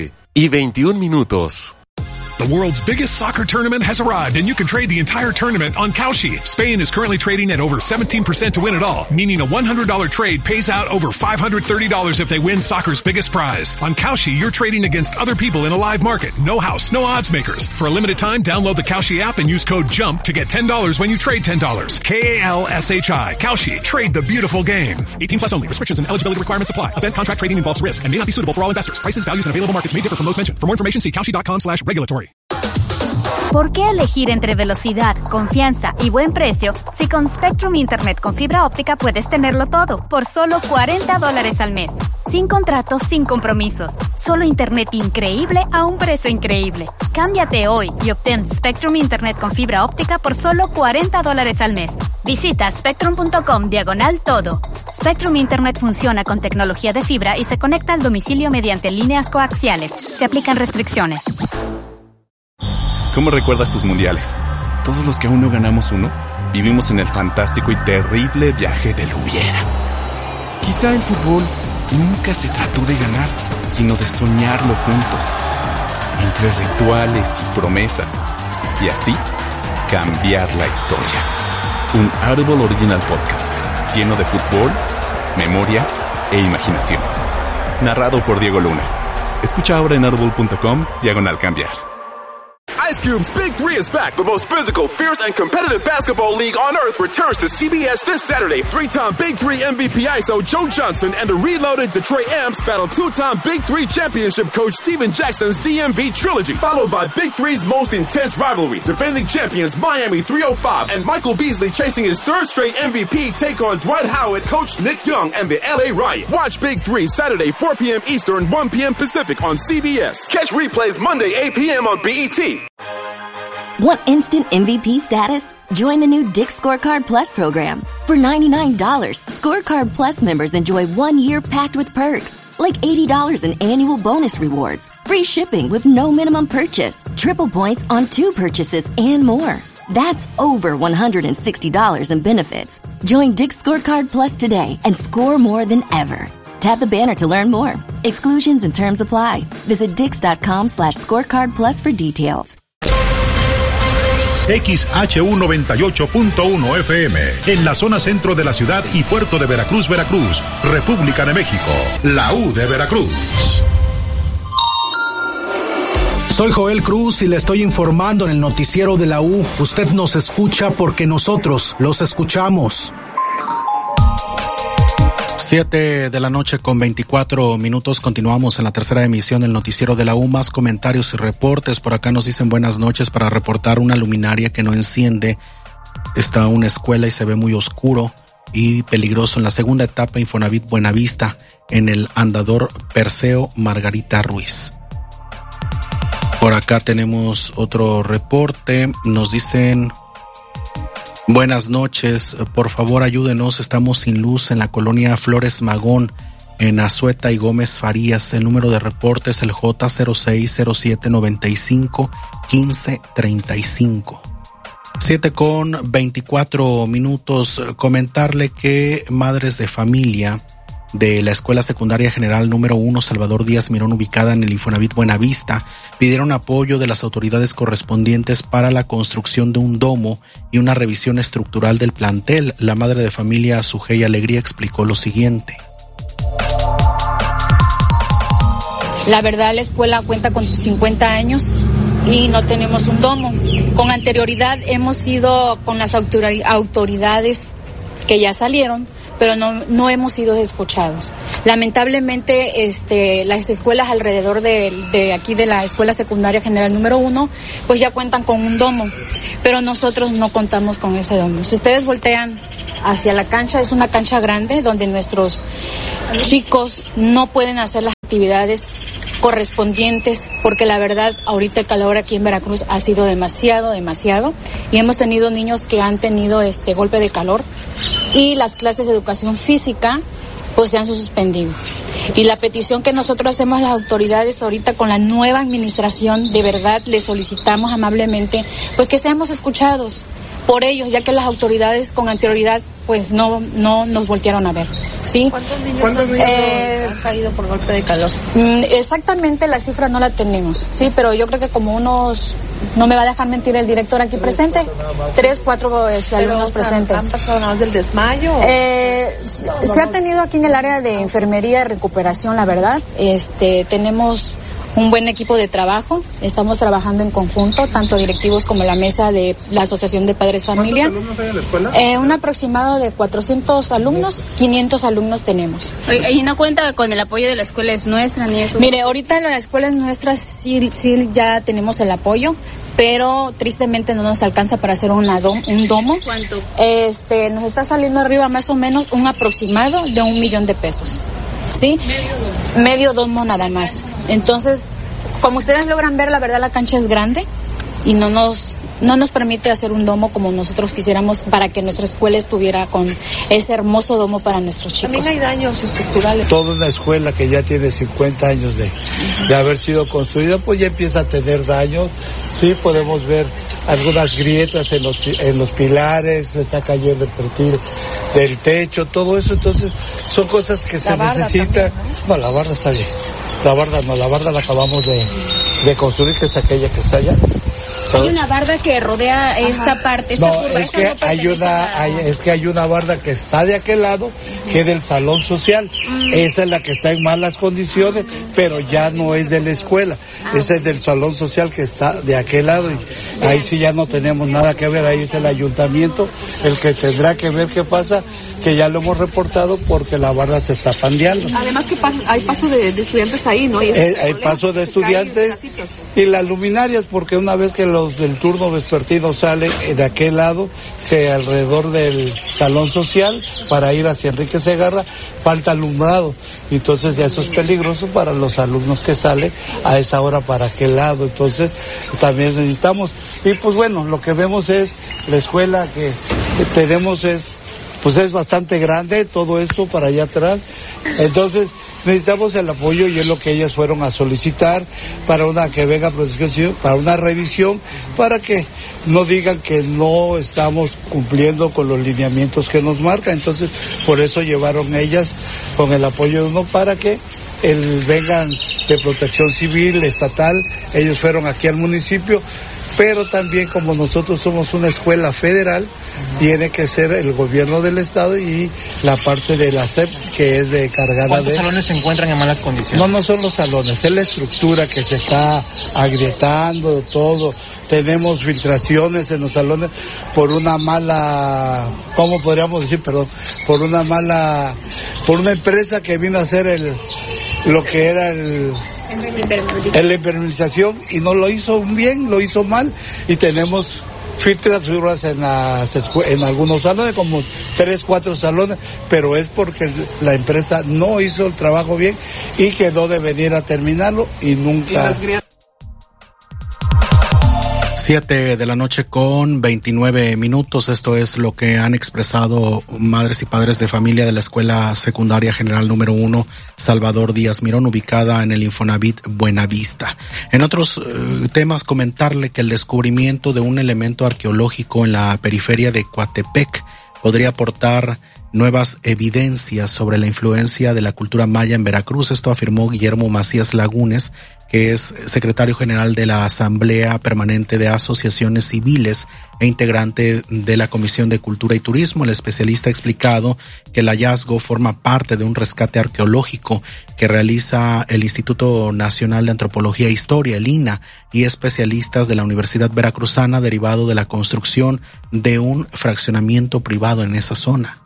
T: 7:21.
K: The world's biggest soccer tournament has arrived, and you can trade the entire tournament on Kalshi. Spain is currently trading at over 17% to win it all, meaning a $100 trade pays out over $530 if they win soccer's biggest prize. On Kalshi, you're trading against other people in a live market. No house, no odds makers. For a limited time, download the Kalshi app and use code JUMP to get $10 when you trade $10. Kalshi. Kalshi. Trade the beautiful game. 18 plus only. Restrictions and eligibility requirements apply. Event contract trading involves risk and may not be suitable for all investors. Prices, values, and available markets may differ from those mentioned. For more information, see kalshi.com/regulatory.
U: ¿Por qué elegir entre velocidad, confianza y buen precio si con Spectrum Internet con fibra óptica puedes tenerlo todo por solo $40 al mes? Sin contratos, sin compromisos. Solo Internet increíble a un precio increíble. Cámbiate hoy y obtén Spectrum Internet con fibra óptica por solo $40 al mes. Visita spectrum.com/todo. Spectrum Internet funciona con tecnología de fibra y se conecta al domicilio mediante líneas coaxiales. Se aplican restricciones.
V: ¿Cómo recuerdas tus mundiales? Todos los que aún no ganamos uno, vivimos en el fantástico y terrible viaje del hubiera. Quizá el fútbol nunca se trató de ganar, sino de soñarlo juntos, entre rituales y promesas, y así cambiar la historia. Un Audible Original Podcast, lleno de fútbol, memoria e imaginación. Narrado por Diego Luna. Escucha ahora en audible.com/cambiar.
W: Ice Cube's Big Three is back. The most physical, fierce, and competitive basketball league on earth returns to CBS this Saturday. Three-time Big Three MVP ISO Joe Johnson and the reloaded Detroit Amps battle two-time Big Three championship coach Steven Jackson's DMV trilogy, followed by Big Three's most intense rivalry. Defending champions Miami 305 and Michael Beasley chasing his third straight MVP take on Dwight Howard, coach Nick Young, and the LA Riot. Watch Big Three Saturday, 4 p.m. Eastern, 1 p.m. Pacific on CBS. Catch replays Monday, 8 p.m. on BET.
X: Want instant MVP status? Join the new Dick's Scorecard Plus program. For $99, Scorecard Plus members enjoy 1 year packed with perks, like $80 in annual bonus rewards, free shipping with no minimum purchase, triple points on 2 purchases, and more. That's over $160 in benefits. Join Dick's Scorecard Plus today and score more than ever. Tap the banner to learn more. Exclusions and terms apply. Visit Dix.com/scorecard plus for details.
B: XHU 98.1 FM, en la zona centro de la ciudad y puerto de Veracruz, Veracruz, República de México, la U de Veracruz.
G: Soy Joel Cruz y le estoy informando en el noticiero de la U. Usted nos escucha porque nosotros los escuchamos.
C: 7:24 p.m. Continuamos en la tercera emisión del noticiero de la U. Más comentarios y reportes. Por acá nos dicen buenas noches para reportar una luminaria que no enciende. Está una escuela y se ve muy oscuro y peligroso en la segunda etapa Infonavit Buenavista en el andador Perseo Margarita Ruiz. Por acá tenemos otro reporte. Nos dicen: buenas noches, por favor ayúdenos, estamos sin luz en la colonia Flores Magón, en Azueta y Gómez Farías. El número de reporte es el J0607951535. 7:24. Comentarle que madres de familia de la Escuela Secundaria General número 1 Salvador Díaz Mirón, ubicada en el Infonavit Buenavista, pidieron apoyo de las autoridades correspondientes para la construcción de un domo y una revisión estructural del plantel. La madre de familia Sujei Alegría explicó lo siguiente.
E: La verdad, la escuela cuenta con 50 años y no tenemos un domo. Con anterioridad hemos ido con las autoridades que ya salieron, pero no hemos sido escuchados. Lamentablemente, las escuelas alrededor de aquí de la Escuela Secundaria General número 1, pues ya cuentan con un domo, pero nosotros no contamos con ese domo. Si ustedes voltean hacia la cancha, es una cancha grande donde nuestros chicos no pueden hacer las actividades correspondientes, porque la verdad ahorita el calor aquí en Veracruz ha sido demasiado y hemos tenido niños que han tenido golpe de calor y las clases de educación física pues se han suspendido. Y la petición que nosotros hacemos a las autoridades ahorita con la nueva administración, de verdad les solicitamos amablemente pues que seamos escuchados por ellos, ya que las autoridades con anterioridad pues no nos voltearon a ver, ¿sí?
F: ¿Cuántos niños han caído por golpe de calor?
E: Exactamente la cifra no la tenemos, sí, pero yo creo que como unos, no me va a dejar mentir el director aquí presente, 3, 4 alumnos presentes.
F: ¿Han pasado nada del desmayo?
E: Se ha tenido aquí en el área de enfermería y recuperación, la verdad, tenemos un buen equipo de trabajo, estamos trabajando en conjunto, tanto directivos como la mesa de la Asociación de Padres Familia.
F: ¿Cuántos alumnos hay en la escuela?
E: Un aproximado de 400 alumnos, 500 alumnos tenemos.
H: ¿Y no cuenta con el apoyo de la Escuela Es Nuestra ni eso?
E: Mire, ahorita en la Escuela Es Nuestra sí ya tenemos el apoyo, pero tristemente no nos alcanza para hacer un domo.
H: ¿Cuánto?
E: Nos está saliendo arriba más o menos un aproximado de $1 millón. ¿Sí? Medio domo nada más. Entonces, como ustedes logran ver, la verdad la cancha es grande y no nos permite hacer un domo como nosotros quisiéramos para que nuestra escuela estuviera con ese hermoso domo para nuestros chicos.
F: También hay daños estructurales.
L: Toda una escuela que ya tiene 50 años de haber sido construida, pues ya empieza a tener daños. Sí, podemos ver algunas grietas en los pilares, se está cayendo el perfil del techo, todo eso. Entonces son cosas que se necesitan. No, la barda está bien. La barda la acabamos de construir, que es aquella que está allá.
H: Hay una barda que rodea esta parte, esta curva.
L: Es que hay una barda que está de aquel lado, que es del salón social. Esa es la que está en malas condiciones, pero ya no es de la escuela. Esa es del salón social que está de aquel lado. Y ahí sí ya no tenemos nada que ver. Ahí es el ayuntamiento el que tendrá que ver qué pasa, que ya lo hemos reportado porque la barda se está pandeando.
F: Además que hay paso de estudiantes ahí, ¿no?
L: Hay paso de estudiantes y las luminarias, porque una vez que los del turno vespertino salen de aquel lado, que alrededor del salón social, para ir hacia Enrique Segarra, falta alumbrado. Entonces ya eso es peligroso para los alumnos que salen a esa hora para aquel lado. Entonces también necesitamos. Y pues bueno, lo que vemos es la escuela que tenemos es bastante grande, todo esto para allá atrás. Entonces necesitamos el apoyo y es lo que ellas fueron a solicitar para que venga Protección Civil, para una revisión, para que no digan que no estamos cumpliendo con los lineamientos que nos marcan. Entonces por eso llevaron ellas con el apoyo de uno para que vengan de Protección Civil, estatal. Ellos fueron aquí al municipio, pero también como nosotros somos una escuela federal, tiene que ser el gobierno del estado y la parte de la SEP, que es de cargada.
T: ¿Cuántos salones se encuentran en malas condiciones?
L: No son los salones, es la estructura que se está agrietando, todo. Tenemos filtraciones en los salones por una mala, ¿cómo podríamos decir? Perdón, por una empresa que vino a hacer lo que era la impermeabilización y no lo hizo bien, lo hizo mal, y tenemos filtraciones en algunos salones, como 3, 4 salones, pero es porque la empresa no hizo el trabajo bien y quedó de venir a terminarlo y nunca.
C: 7:29 p.m. Esto es lo que han expresado madres y padres de familia de la Escuela Secundaria General número 1 Salvador Díaz Mirón, ubicada en el Infonavit Buenavista. En otros temas, comentarle que el descubrimiento de un elemento arqueológico en la periferia de Coatepec podría aportar nuevas evidencias sobre la influencia de la cultura maya en Veracruz. Esto afirmó Guillermo Macías Lagunes, que es secretario general de la Asamblea Permanente de Asociaciones Civiles e integrante de la Comisión de Cultura y Turismo. El especialista ha explicado que el hallazgo forma parte de un rescate arqueológico que realiza el Instituto Nacional de Antropología e Historia, el INA, y especialistas de la Universidad Veracruzana, derivado de la construcción de un fraccionamiento privado en esa zona.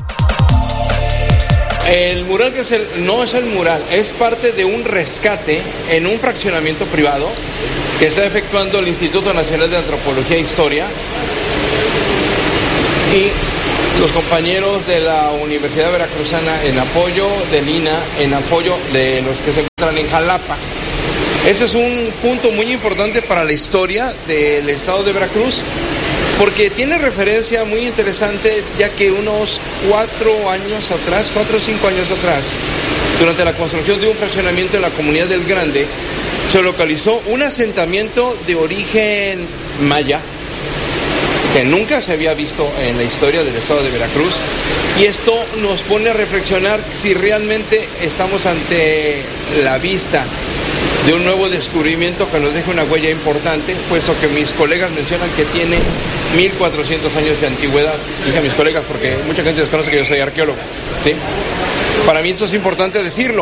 A: El mural no es el mural, es parte de un rescate en un fraccionamiento privado que está efectuando el Instituto Nacional de Antropología e Historia y los compañeros de la Universidad Veracruzana en apoyo del INA, en apoyo de los que se encuentran en Jalapa. Ese es un punto muy importante para la historia del estado de Veracruz, porque tiene referencia muy interesante, ya que unos 4 o 5 años atrás, durante la construcción de un fraccionamiento en la comunidad del Grande, se localizó un asentamiento de origen maya, que nunca se había visto en la historia del estado de Veracruz, y esto nos pone a reflexionar si realmente estamos ante la vista de un nuevo descubrimiento que nos deja una huella importante, puesto que mis colegas mencionan que tiene 1400 años de antigüedad. Dije a mis colegas porque mucha gente desconoce que yo soy arqueólogo, ¿sí? Para mí esto es importante decirlo.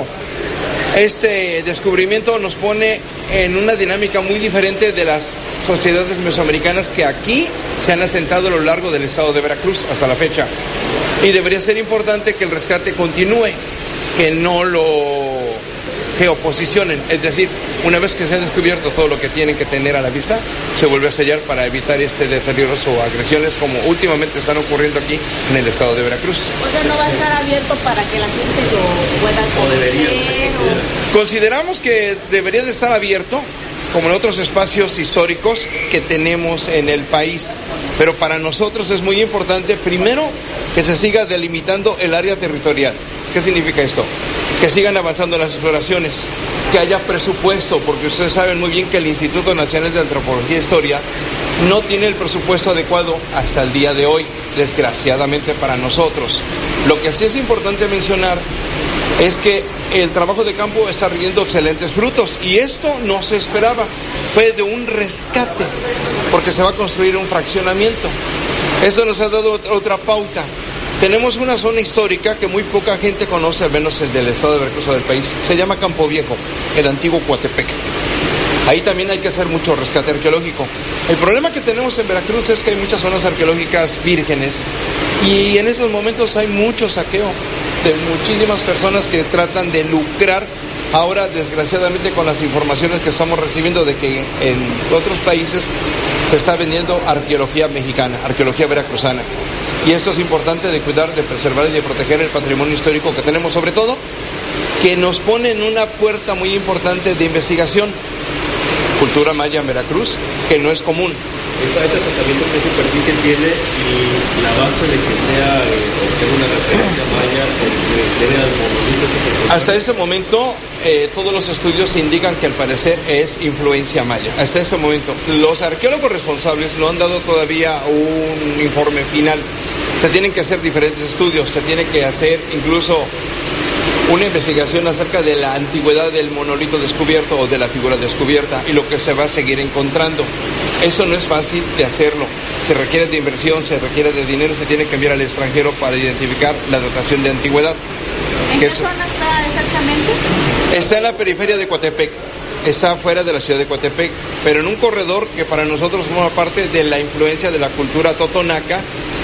A: Este descubrimiento nos pone en una dinámica muy diferente de las sociedades mesoamericanas que aquí se han asentado a lo largo del estado de Veracruz hasta la fecha. Y debería ser importante que el rescate continúe, que no lo geoposicionen, es decir, una vez que se ha descubierto todo lo que tienen que tener a la vista, se vuelve a sellar para evitar este deterioro o agresiones como últimamente están ocurriendo aquí en el estado de Veracruz.
H: O sea, no va a estar abierto para que la gente lo pueda conocer.
A: Consideramos que debería de estar abierto, como en otros espacios históricos que tenemos en el país, pero para nosotros es muy importante, primero, que se siga delimitando el área territorial. ¿Qué significa esto? Que sigan avanzando las exploraciones, que haya presupuesto, porque ustedes saben muy bien que el Instituto Nacional de Antropología e Historia no tiene el presupuesto adecuado hasta el día de hoy, desgraciadamente para nosotros. Lo que sí es importante mencionar es que el trabajo de campo está rindiendo excelentes frutos, y esto no se esperaba, fue de un rescate, porque se va a construir un fraccionamiento. Esto nos ha dado otra pauta. Tenemos una zona histórica que muy poca gente conoce, al menos el del estado de Veracruz o del país. Se llama Campo Viejo, el antiguo Coatepec. Ahí también hay que hacer mucho rescate arqueológico. El problema que tenemos en Veracruz es que hay muchas zonas arqueológicas vírgenes y en estos momentos hay mucho saqueo de muchísimas personas que tratan de lucrar. Ahora, desgraciadamente, con las informaciones que estamos recibiendo de que en otros países se está vendiendo arqueología mexicana, arqueología veracruzana. Y esto es importante de cuidar, de preservar y de proteger el patrimonio histórico que tenemos, sobre todo, que nos pone en una puerta muy importante de investigación. Cultura maya en Veracruz, que no es común.
M: ¿Este asentamiento qué superficie tiene y la base de que sea una referencia maya tiene al monolito?
A: Hasta este momento, todos los estudios indican que al parecer es influencia maya. Hasta este momento, los arqueólogos responsables no han dado todavía un informe final. Se tienen que hacer diferentes estudios, se tiene que hacer incluso una investigación acerca de la antigüedad del monolito descubierto o de la figura descubierta y lo que se va a seguir encontrando. Eso no es fácil de hacerlo. Se requiere de inversión, se requiere de dinero, se tiene que enviar al extranjero para identificar la datación de antigüedad.
H: ¿En qué zona está exactamente?
A: Está en la periferia de Coatepec, está fuera de la ciudad de Coatepec, pero en un corredor que para nosotros forma parte de la influencia de la cultura totonaca,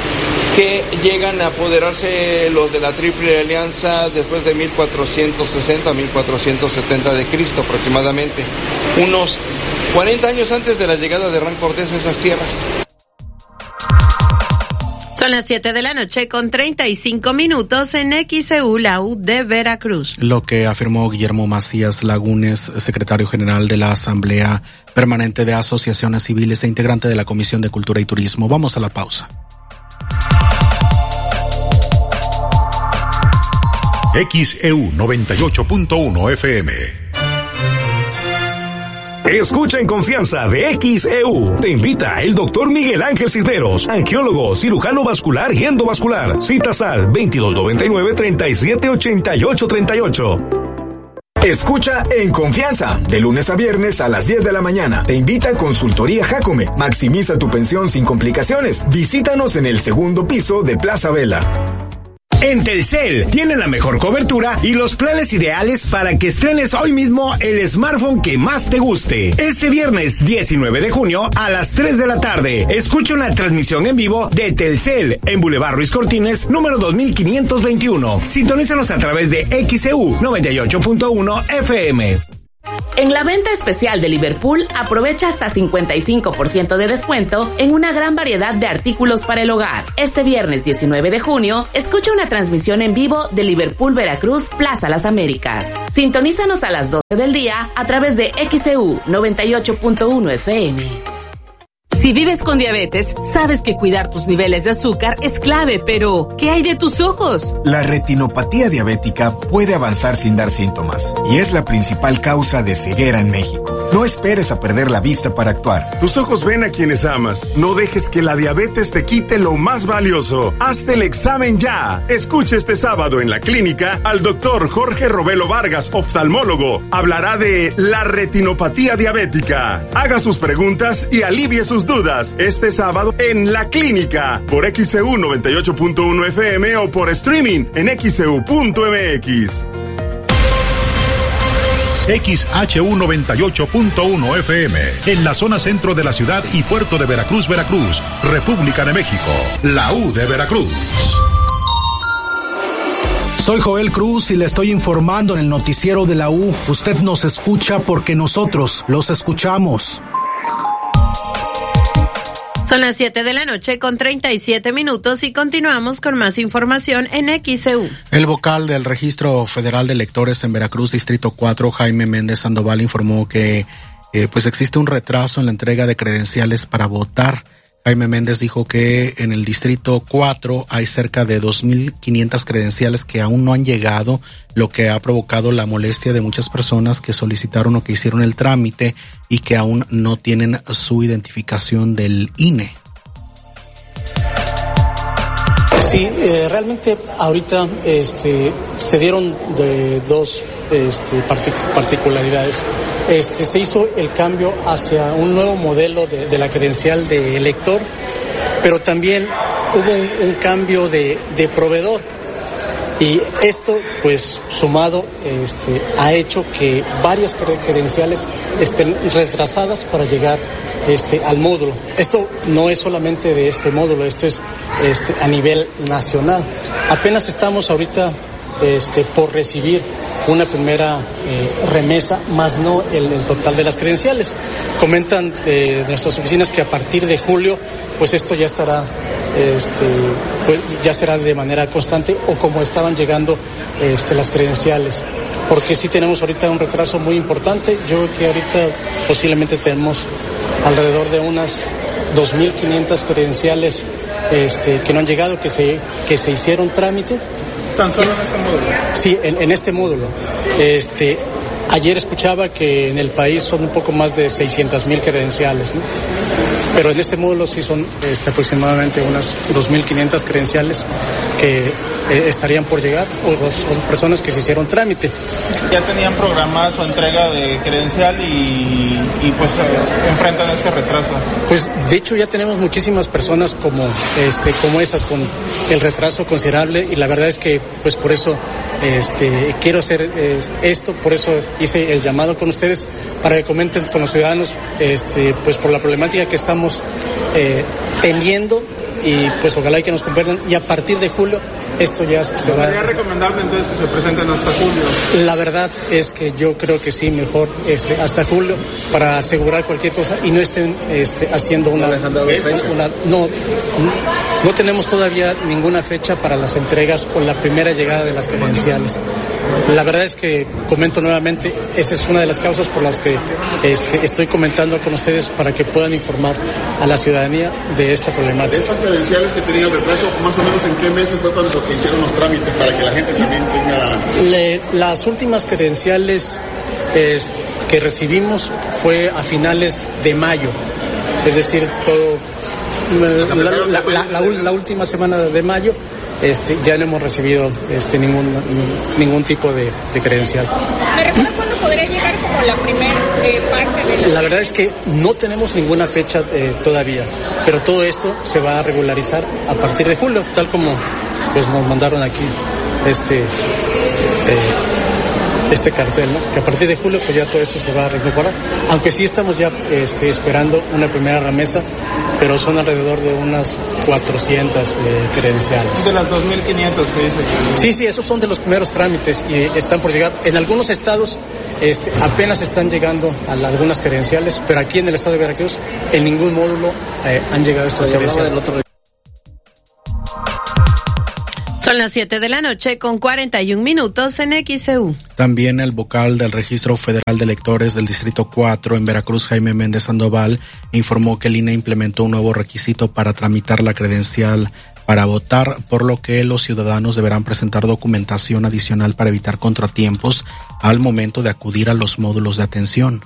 A: que llegan a apoderarse los de la Triple Alianza después de 1460, 1470 de Cristo aproximadamente, unos 40 años antes de la llegada de Hernán Cortés a esas tierras.
D: Son las 7 de la noche con 35 minutos en XEU, la U de Veracruz.
C: Lo que afirmó Guillermo Macías Lagunes, secretario general de la Asamblea Permanente de Asociaciones Civiles e integrante de la Comisión de Cultura y Turismo. Vamos a la pausa.
B: XEU 98.1 FM.
I: Escucha en confianza de XEU. Te invita el doctor Miguel Ángel Cisneros, angiólogo, cirujano vascular y endovascular. Citas al 2299-378838.
R: Escucha en confianza, de lunes a viernes a las 10 de la mañana. Te invita a Consultoría Jacome. Maximiza tu pensión sin complicaciones. Visítanos en el segundo piso de Plaza Vela.
N: En Telcel tiene la mejor cobertura y los planes ideales para que estrenes hoy mismo el smartphone que más te guste. Este viernes 19 de junio a las 3 de la tarde, escucha una transmisión en vivo de Telcel en Boulevard Ruiz Cortines, número 2521. Sintonízanos a través de XEU 98.1 FM.
P: En la venta especial de Liverpool, aprovecha hasta 55% de descuento en una gran variedad de artículos para el hogar. Este viernes 19 de junio, escucha una transmisión en vivo de Liverpool Veracruz, Plaza Las Américas. Sintonízanos a las 12 del día a través de XEU 98.1 FM.
Q: Si vives con diabetes, sabes que cuidar tus niveles de azúcar es clave, pero ¿qué hay de tus ojos?
R: La retinopatía diabética puede avanzar sin dar síntomas y es la principal causa de ceguera en México. No esperes a perder la vista para actuar.
J: Tus ojos ven a quienes amas. No dejes que la diabetes te quite lo más valioso. Hazte el examen ya. Escucha este sábado en la clínica al doctor Jorge Robelo Vargas, oftalmólogo. Hablará de la retinopatía diabética. Haga sus preguntas y alivie sus dudas este sábado en la clínica por XEU 98.1 FM o por streaming en XEU.mx.
B: XHU 98.1 FM, en la zona centro de la ciudad y puerto de Veracruz, Veracruz, República de México, la U de Veracruz.
G: Soy Joel Cruz y le estoy informando en el noticiero de la U. Usted nos escucha porque nosotros los escuchamos.
D: Son las 7 de la noche con 37 minutos y continuamos con más información en XEU.
C: El vocal del Registro Federal de Electores en Veracruz, Distrito 4, Jaime Méndez Sandoval, informó que pues existe un retraso en la entrega de credenciales para votar. Jaime Méndez dijo que en el Distrito 4 hay cerca de 2,500 credenciales que aún no han llegado, lo que ha provocado la molestia de muchas personas que solicitaron o que hicieron el trámite y que aún no tienen su identificación del INE.
Y: Sí, realmente ahorita se dieron de dos particularidades. Se hizo el cambio hacia un nuevo modelo de la credencial de elector, pero también hubo un cambio de proveedor. Y esto, pues, sumado, ha hecho que varias credenciales estén retrasadas para llegar al módulo. Esto no es solamente de este módulo, esto es a nivel nacional. Apenas estamos ahorita por recibir una primera remesa, más no el total de las credenciales. Comentan nuestras oficinas que a partir de julio, pues esto ya estará, pues ya será de manera constante o como estaban llegando las credenciales. Porque sí tenemos ahorita un retraso muy importante. Yo creo que ahorita posiblemente tenemos alrededor de unas 2,500 credenciales que no han llegado, que se hicieron trámite.
T: ¿Tan solo en este módulo?
Y: Sí, en este módulo. Ayer escuchaba que en el país son un poco más de 600,000 credenciales, ¿no? Pero en este módulo sí son aproximadamente unas 2,500 credenciales que estarían por llegar, o son personas que se hicieron trámite.
T: Ya tenían programadas su entrega de credencial y pues enfrentan este retraso.
Y: Pues de hecho ya tenemos muchísimas personas como esas con el retraso considerable, y la verdad es que pues por eso quiero hacer esto, por eso hice el llamado con ustedes para que comenten con los ciudadanos pues por la problemática que estamos teniendo, y pues ojalá y que nos comprendan, y a partir de julio esto ya se va.
T: ¿Sería recomendable entonces que se presenten hasta julio?
Y: La verdad es que yo creo que sí, mejor hasta julio, para asegurar cualquier cosa y no estén haciendo No tenemos todavía ninguna fecha para las entregas o la primera llegada de las credenciales. La verdad es que, comento nuevamente, esa es una de las causas por las que estoy comentando con ustedes para que puedan informar a la ciudadanía de esta problemática.
K: De estas credenciales que tenían retraso, más o menos ¿en qué meses fue cuando se hicieron los trámites para que la gente también tenga...?
Y: Las últimas credenciales que recibimos fue a finales de mayo, es decir, todo la última semana de mayo. Ya no hemos recibido ningún tipo de credencial.
H: ¿Me recuerda cuándo podría llegar como la primera parte de
Y: la verdad es que no tenemos ninguna fecha todavía, pero todo esto se va a regularizar a partir de julio, tal como pues nos mandaron aquí este cartel, ¿no? Que a partir de julio pues ya todo esto se va a recuperar, aunque sí estamos ya esperando una primera remesa, pero son alrededor de unas 400 credenciales.
T: De las 2.500 que dice.
Y: Sí, esos son de los primeros trámites y están por llegar. En algunos estados apenas están llegando a algunas credenciales, pero aquí en el estado de Veracruz en ningún módulo han llegado estas credenciales.
D: Son las 7 de la noche con 41 minutos en XEU.
C: También el vocal del Registro Federal de Electores del Distrito 4 en Veracruz, Jaime Méndez Sandoval, informó que el INE implementó un nuevo requisito para tramitar la credencial para votar, por lo que los ciudadanos deberán presentar documentación adicional para evitar contratiempos al momento de acudir a los módulos de atención.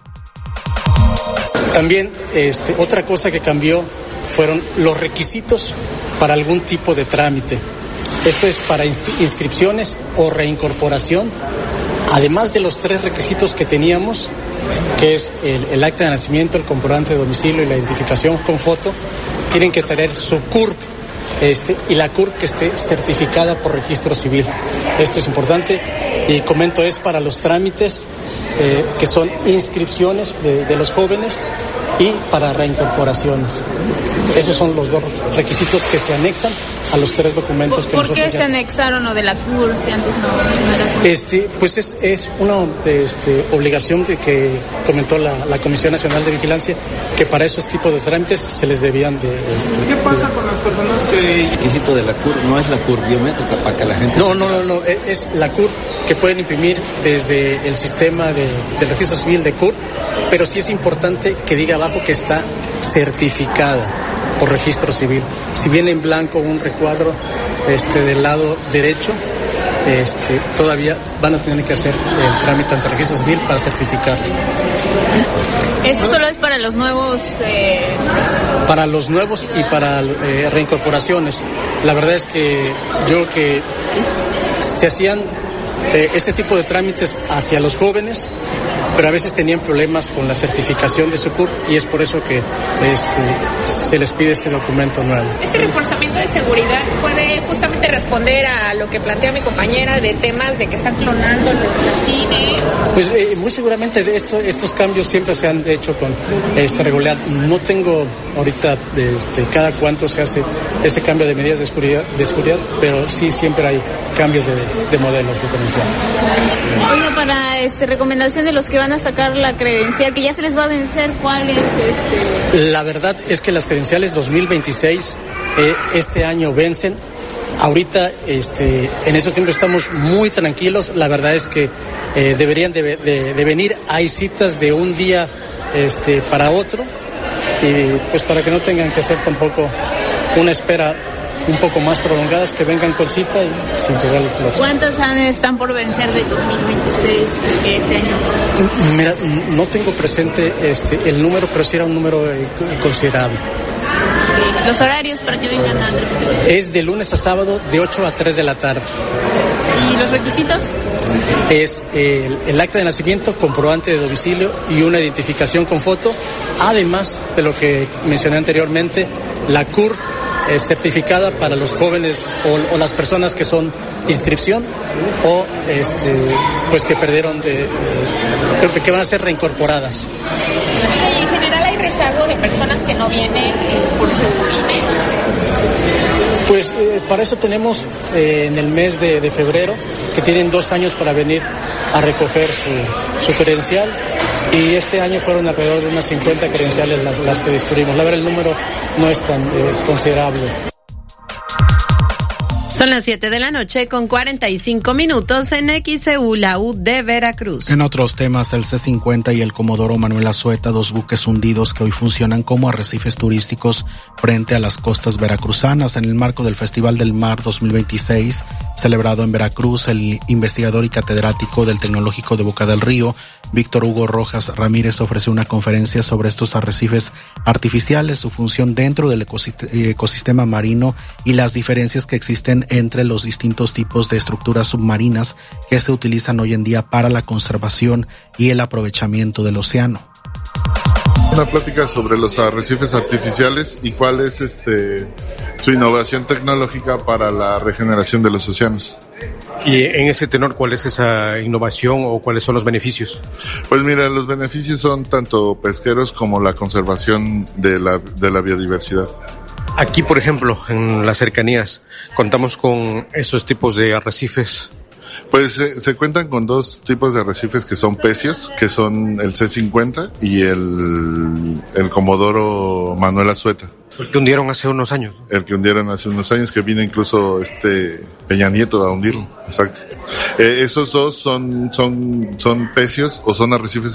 Y: También otra cosa que cambió fueron los requisitos para algún tipo de trámite. Esto es para inscripciones o reincorporación, además de los 3 requisitos que teníamos, que es el acta de nacimiento, el comprobante de domicilio y la identificación con foto. Tienen que tener su CURP y la CURP que esté certificada por Registro Civil. Esto es importante y comento, es para los trámites que son inscripciones de los jóvenes y para reincorporaciones. Esos son los 2 requisitos que se anexan a los 3 documentos que nosotros...
H: ¿Por qué se anexaron lo de la CUR si antes no era así?
Y: Pues es una obligación que comentó la Comisión Nacional de Vigilancia, que para esos tipos de trámites se les debían de...
T: ¿Qué pasa con las personas que...
O: El requisito de la CUR no es la CUR biométrica para que la gente...
Y: No, es la CUR que pueden imprimir desde el sistema del Registro Civil de CUR, pero sí es importante que diga abajo que está certificada por Registro Civil. Si viene en blanco un recuadro del lado derecho, todavía van a tener que hacer el trámite ante Registro Civil para certificar.
H: ¿Eso solo es para los nuevos?
Y: Para los nuevos y para reincorporaciones. La verdad es que yo que se hacían este tipo de trámites hacia los jóvenes, pero a veces tenían problemas con la certificación de su CURP y es por eso que se les pide este documento nuevo.
H: Este reforzamiento de seguridad puede justamente responder a lo que plantea mi compañera de temas de que están clonando la CINE.
Y: Pues muy seguramente estos cambios siempre se han hecho con esta regularidad. No tengo ahorita cada cuánto se hace ese cambio de medidas de seguridad, pero sí siempre hay cambios de modelos diferenciados.
H: Oiga, para recomendación de los que van a sacar la credencial, que ya se les va a vencer, ¿cuál es
Y: La verdad es que las credenciales 2026 este año vencen. Ahorita en esos tiempos estamos muy tranquilos. La verdad es que deberían de venir. Hay citas de un día para otro y pues para que no tengan que hacer tampoco una espera un poco más prolongadas, que vengan con cita y sin pegar el plazo.
H: ¿Cuántos están por vencer de 2026 este año?
Y: Mira, no tengo presente el número, pero sí era un número considerable.
H: ¿Los horarios para que vengan a...?
Y: Es de lunes a sábado de 8 a 3 de la tarde.
H: ¿Y los requisitos?
Y: Es el acta de nacimiento, comprobante de domicilio y una identificación con foto, además de lo que mencioné anteriormente, la CUR certificada para los jóvenes o las personas que son inscripción o pues que perdieron que van a ser reincorporadas.
H: ¿Y en general hay rezago de personas que no vienen por su INE?
Y: Pues para eso tenemos en el mes de febrero, que tienen 2 años para venir a recoger su credencial, y este año fueron alrededor de unas 50 credenciales las que distribuimos. La verdad, el número no es tan considerable.
D: Son las 7:45 en XEU, la U de Veracruz.
C: En otros temas, el C-50 y el Comodoro Manuel Azueta, 2 buques hundidos que hoy funcionan como arrecifes turísticos frente a las costas veracruzanas. En el marco del Festival del Mar 2026, celebrado en Veracruz, el investigador y catedrático del Tecnológico de Boca del Río, Víctor Hugo Rojas Ramírez, ofreció una conferencia sobre estos arrecifes artificiales, su función dentro del ecosistema marino y las diferencias que existen entre los distintos tipos de estructuras submarinas que se utilizan hoy en día para la conservación y el aprovechamiento del océano.
S: Una plática sobre los arrecifes artificiales y cuál es su innovación tecnológica para la regeneración de los océanos.
U: Y en ese tenor, ¿cuál es esa innovación o cuáles son los beneficios?
S: Pues mira, los beneficios son tanto pesqueros como la conservación de la biodiversidad.
U: Aquí, por ejemplo, en las cercanías, ¿contamos con estos tipos de arrecifes?
S: Pues se cuentan con 2 tipos de arrecifes que son pecios, que son el C-50 y el Comodoro Manuel Azueta.
U: El que hundieron hace unos años.
S: El que hundieron hace unos años, que vino incluso Peña Nieto a hundirlo. Exacto. Esos 2 son pecios o son arrecifes